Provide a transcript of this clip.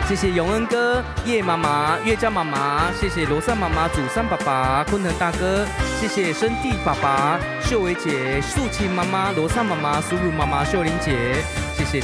谢谢永恩哥、叶妈妈、月娇妈妈，谢谢罗善妈妈、祖善爸爸、昆腾大哥，谢谢生弟爸爸、秀维姐、素琴妈妈、罗善妈妈、苏如妈妈、秀玲姐，谢谢